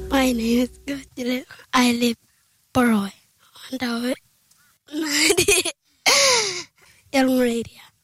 My name is Gotile. I live Paroy. On the Young Radio.